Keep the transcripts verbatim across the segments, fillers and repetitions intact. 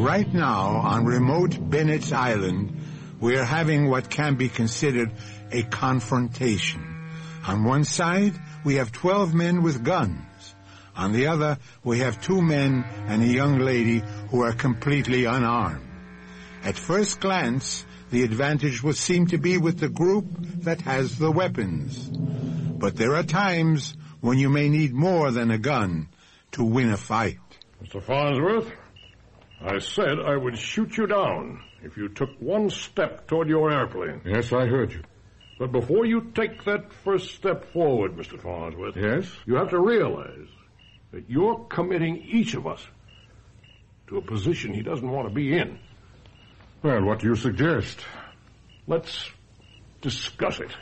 Right now, on remote Bennett's Island, we are having what can be considered a confrontation. On one side, we have twelve men with guns. On the other, we have two men and a young lady who are completely unarmed. At first glance, the advantage would seem to be with the group that has the weapons. But there are times when you may need more than a gun to win a fight. Mister Farnsworth, I said I would shoot you down if you took one step toward your airplane. Yes, I heard you. But before you take that first step forward, Mister Farnsworth... Yes? You have to realize that you're committing each of us to a position he doesn't want to be in. Well, what do you suggest? Let's discuss it.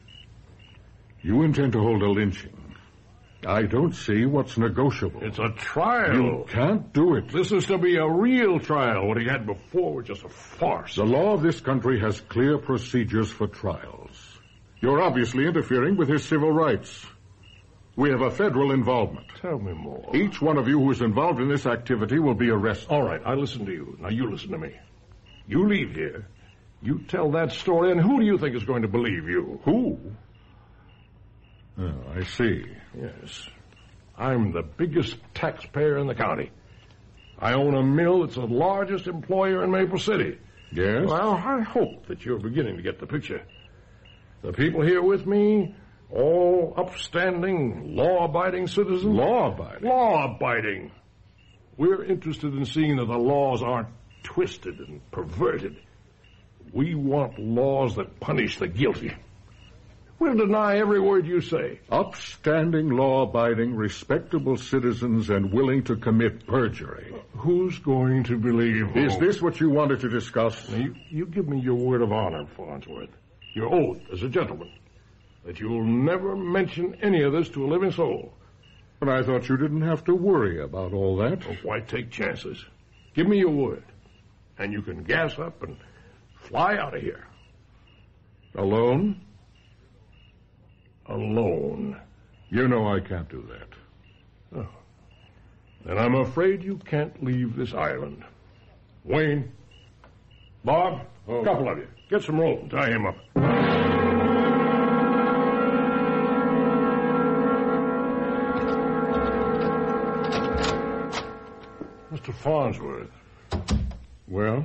You intend to hold a lynching. I don't see what's negotiable. It's a trial. You can't do it. This is to be a real trial. What he had before was just a farce. The law of this country has clear procedures for trials. You're obviously interfering with his civil rights. We have a federal involvement. Tell me more. Each one of you who is involved in this activity will be arrested. All right, I listen to you. Now you listen to me. You leave here. You tell that story, and who do you think is going to believe you? Who? Oh, I see. Yes. I'm the biggest taxpayer in the county. I own a mill that's the largest employer in Maple City. Yes? Well, I hope that you're beginning to get the picture. The people here with me, all upstanding, law-abiding citizens. Law-abiding? Law-abiding. We're interested in seeing that the laws aren't twisted and perverted. We want laws that punish the guilty. We'll deny every word you say. Upstanding, law-abiding, respectable citizens and willing to commit perjury. Who's going to believe who? Is this what you wanted to discuss? Now, you, you give me your word of honor, Farnsworth, your oath as a gentleman, that you'll never mention any of this to a living soul. But I thought you didn't have to worry about all that. Oh, why take chances? Give me your word, and you can gas up and fly out of here. Alone? Alone. You know I can't do that. Oh. Then I'm afraid you can't leave this island. Wayne, Bob, oh. a couple of you, get some rope and tie him up. Mister Farnsworth. Well?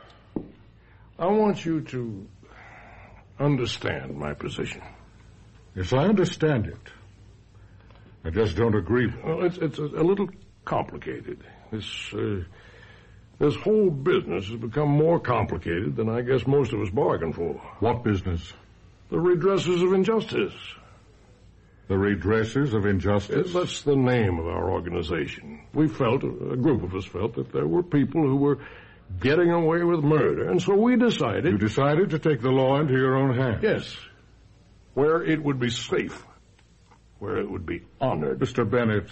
I want you to understand my position. Yes, I understand it. I just don't agree with it. Well, it's, it's a, a little complicated. This, uh, this whole business has become more complicated than I guess most of us bargained for. What business? The redressers of injustice. The redressers of injustice? That's the name of our organization. We felt, a group of us felt, that there were people who were getting away with murder, and so we decided... You decided to take the law into your own hands? Yes. Where it would be safe. Where it would be honored. Mister Bennett,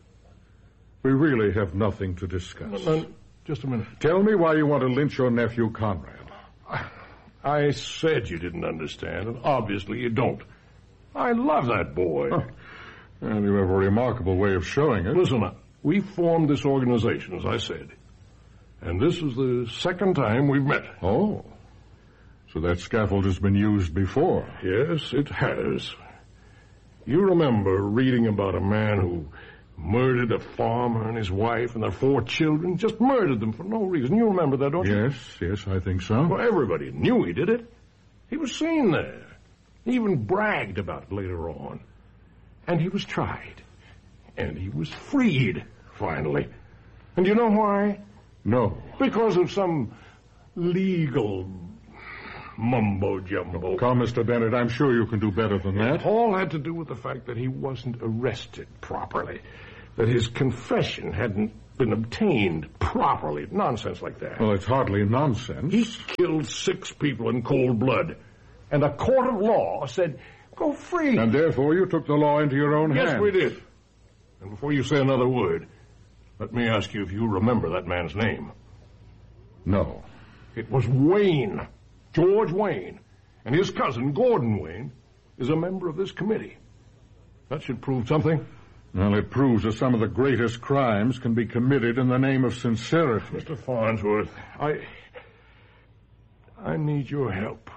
we really have nothing to discuss. No, no, just a minute. Tell me why you want to lynch your nephew, Conrad. I, I said you didn't understand, and obviously you don't. I love that boy. Oh. And you have a remarkable way of showing it. Listen up. We formed this organization, as I said. And this is the second time we've met. Oh. So that scaffold has been used before. Yes, it has. You remember reading about a man who murdered a farmer and his wife and their four children? Just murdered them for no reason. You remember that, don't you? Yes, yes, I think so. Well, everybody knew he did it. He was seen there. He even bragged about it later on. And he was tried. And he was freed, finally. And you know why? No. Because of some legal mumbo-jumbo. Come, Mister Bennett, I'm sure you can do better than that. It all had to do with the fact that he wasn't arrested properly, that his confession hadn't been obtained properly. Nonsense like that. Well, it's hardly nonsense. He killed six people in cold blood, and a court of law said, go free. And therefore you took the law into your own hands. Yes, we did. And before you say another word, let me ask you if you remember that man's name. No. It was Wayne. George Wayne, and his cousin, Gordon Wayne, is a member of this committee. That should prove something. Well, it proves that some of the greatest crimes can be committed in the name of sincerity. Mister Farnsworth, I... I need your help.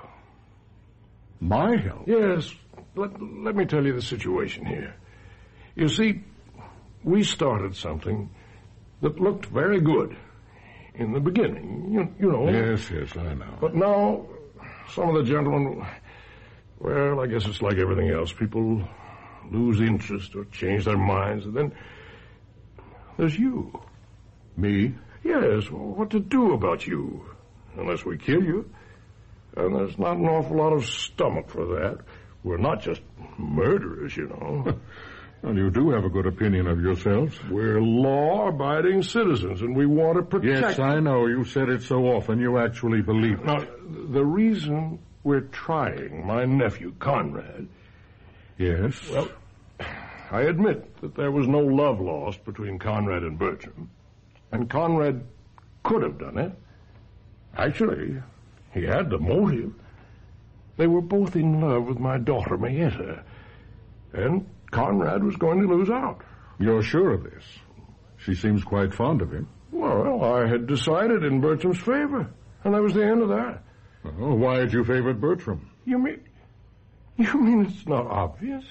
My help? Yes. Let, let me tell you the situation here. You see, we started something that looked very good in the beginning, you, you know. Yes, yes, I know. But now, some of the gentlemen, well, I guess it's like everything else. People lose interest or change their minds, and then there's you. Me? Yes, well, what to do about you? Unless we kill you. And there's not an awful lot of stomach for that. We're not just murderers, you know. Well, you do have a good opinion of yourselves. We're law-abiding citizens, and we want to protect... Yes, I know. You said it so often. You actually believe it. Now, the reason we're trying my nephew, Conrad... Yes? Well, I admit that there was no love lost between Conrad and Bertram. And Conrad could have done it. Actually, he had the motive. They were both in love with my daughter, Mayetta. And Conrad was going to lose out. You're sure of this? She seems quite fond of him. Well, I had decided in Bertram's favor, and that was the end of that. Oh, why had you favored Bertram? You mean... You mean it's not obvious?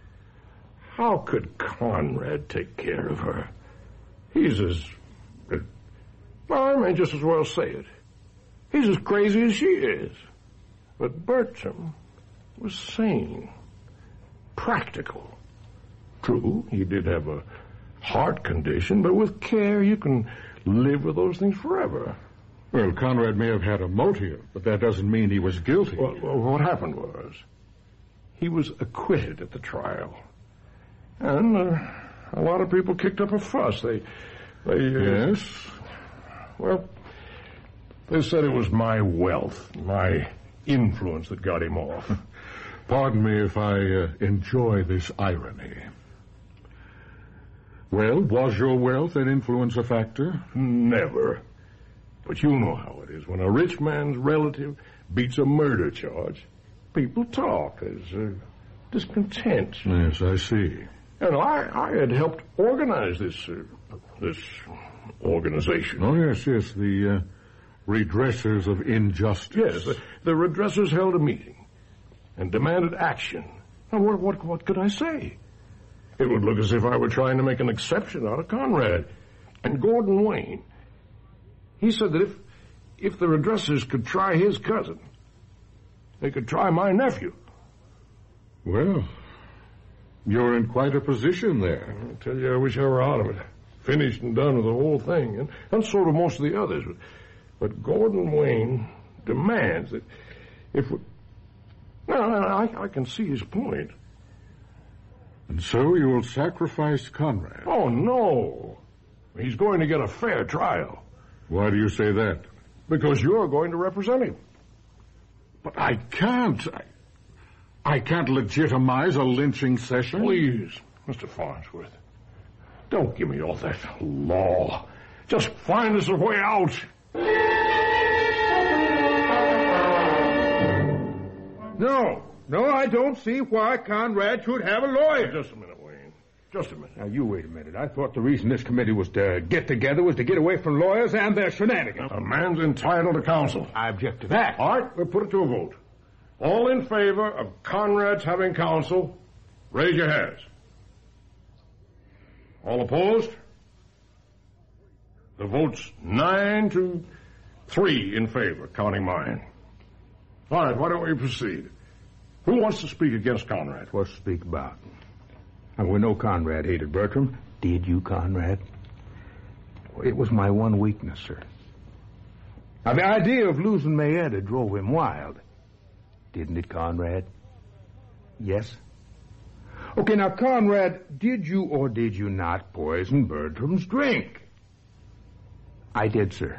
How could Conrad take care of her? He's as... Well, I may just as well say it. He's as crazy as she is. But Bertram was sane, practical. True, he did have a heart condition, but with care you can live with those things forever. Well, Conrad may have had a motive, but that doesn't mean he was guilty. Well, well, what happened was, he was acquitted at the trial. And uh, a lot of people kicked up a fuss. They, they... Uh, yes? Well, they said it was my wealth, my influence that got him off. Pardon me if I uh, enjoy this irony. Well, was your wealth and influence a factor? Never. But you know how it is. When a rich man's relative beats a murder charge, people talk. There's uh, discontent. Yes, I see. And I, I had helped organize this, uh, this organization. Oh, yes, yes, the uh, redressers of injustice. Yes, the, the redressers held a meeting and demanded action. Now, what, what, what could I say? It would look as if I were trying to make an exception out of Conrad. And Gordon Wayne, he said that if, if the redressers could try his cousin, they could try my nephew. Well, you're in quite a position there. I tell you, I wish I were out of it. Finished and done with the whole thing. And, and so do most of the others. But, but Gordon Wayne demands that if we... No, I, I can see his point. And so you will sacrifice Conrad? Oh, no. He's going to get a fair trial. Why do you say that? Because you're going to represent him. But I can't. I, I can't legitimize a lynching session. Please, Mister Farnsworth, don't give me all that law. Just find us a way out. No, no, I don't see why Conrad should have a lawyer. Just a minute, Wayne. Just a minute. Now, you wait a minute. I thought the reason this committee was to get together was to get away from lawyers and their shenanigans. A man's entitled to counsel. I object to that. All right, we'll put it to a vote. All in favor of Conrad's having counsel, raise your hands. All opposed? The vote's nine to three in favor, counting mine. All right, why don't we proceed? Who wants to speak against Conrad? What to speak about? And we know Conrad hated Bertram. Did you, Conrad? It was my one weakness, sir. Now, the idea of losing Mayetta drove him wild. Didn't it, Conrad? Yes? Okay, now, Conrad, did you or did you not poison Bertram's drink? I did, sir.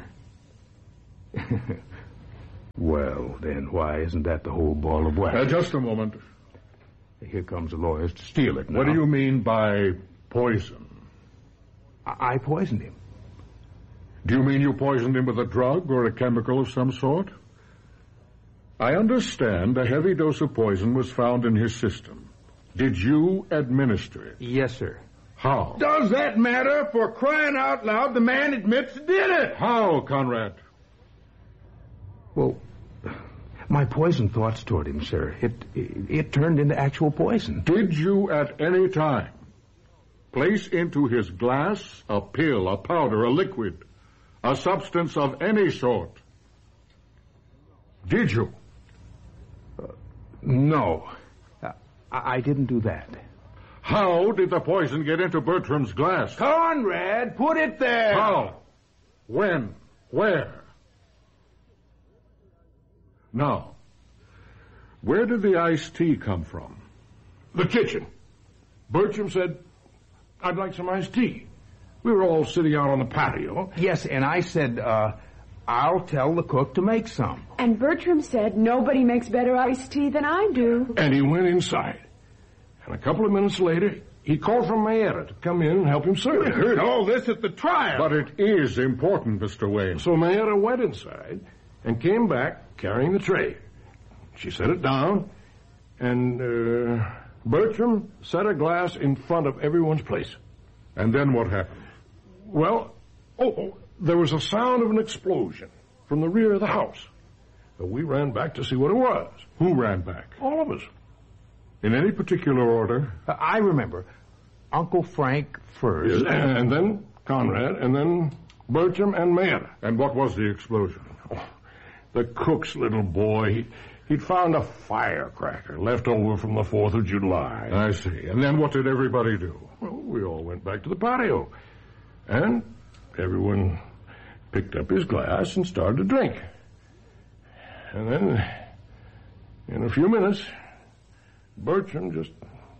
Well, then, why isn't that the whole ball of wax? Uh, just a moment. Here comes the lawyers to steal it now. What do you mean by poison? I, I poisoned him. Do you mean you poisoned him with a drug or a chemical of some sort? I understand a heavy dose of poison was found in his system. Did you administer it? Yes, sir. How? Does that matter? For crying out loud, the man admits he did it. How, Conrad? Well, my poison thoughts toward him, sir. It, it, it turned into actual poison. Did you at any time place into his glass a pill, a powder, a liquid, a substance of any sort? Did you? Uh, no. Uh, I, I didn't do that. How did the poison get into Bertram's glass? Conrad, put it there. How? When? Where? Now, where did the iced tea come from? The kitchen. Bertram said, I'd like some iced tea. We were all sitting out on the patio. Yes, and I said, uh, I'll tell the cook to make some. And Bertram said, nobody makes better iced tea than I do. And he went inside. And a couple of minutes later, he called from Mayetta to come in and help him serve. We heard all this at the trial. But it is important, Mister Wayne. So Mayetta went inside and came back carrying the tray. She set it down, and uh, Bertram set a glass in front of everyone's place. And then what happened? Well, oh, oh, there was a sound of an explosion from the rear of the house. So we ran back to see what it was. Who ran back? All of us. In any particular order? Uh, I remember. Uncle Frank first. Yes, and then Conrad, and then Bertram and Mayetta. And what was the explosion? Oh, the cook's little boy, he, he'd found a firecracker left over from the fourth of July. I see. And then what did everybody do? Well, we all went back to the patio. And everyone picked up his glass and started to drink. And then, in a few minutes, Bertram just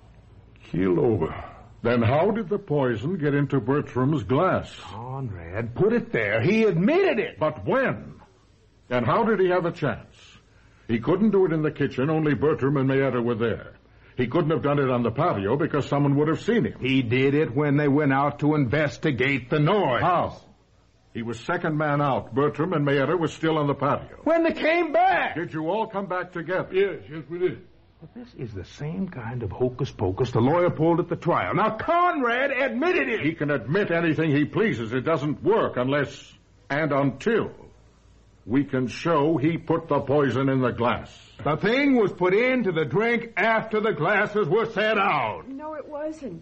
keeled over. Then how did the poison get into Bertram's glass? Conrad, put it there. He admitted it. But when? And how did he have a chance? He couldn't do it in the kitchen. Only Bertram and Mayetta were there. He couldn't have done it on the patio because someone would have seen him. He did it when they went out to investigate the noise. How? He was second man out. Bertram and Mayetta were still on the patio. When they came back. Did you all come back together? Yes, yes, we did. But this is the same kind of hocus pocus the lawyer pulled at the trial. Now, Conrad admitted it. He can admit anything he pleases. It doesn't work unless and until we can show he put the poison in the glass. The thing was put into the drink after the glasses were set out. No, it wasn't.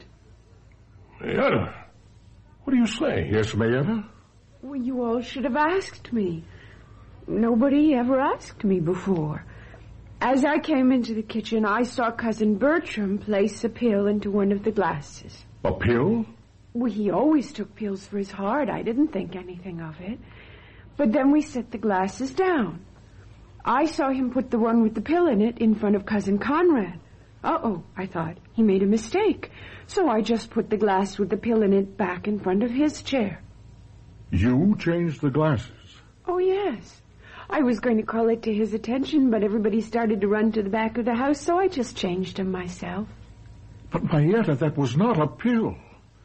Mayetta, what do you say? Yes, Mayetta? Well, you all should have asked me. Nobody ever asked me before. As I came into the kitchen, I saw Cousin Bertram place a pill into one of the glasses. A pill? Well, he always took pills for his heart. I didn't think anything of it. But then we set the glasses down. I saw him put the one with the pill in it in front of Cousin Conrad. Uh-oh, I thought. He made a mistake. So I just put the glass with the pill in it back in front of his chair. You changed the glasses? Oh, yes. I was going to call it to his attention, but everybody started to run to the back of the house, so I just changed them myself. But, Mayetta, that was not a pill.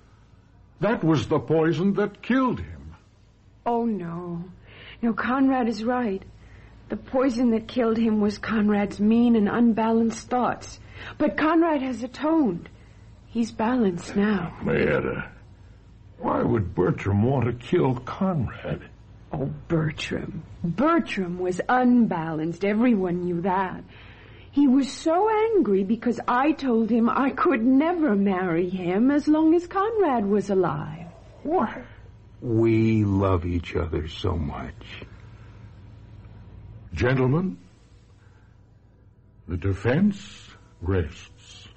That was the poison that killed him. Oh, no. No, Conrad is right. The poison that killed him was Conrad's mean and unbalanced thoughts. But Conrad has atoned. He's balanced now. Mayetta, why would Bertram want to kill Conrad? Oh, Bertram. Bertram was unbalanced. Everyone knew that. He was so angry because I told him I could never marry him as long as Conrad was alive. What? We love each other so much. Gentlemen, the defense rests.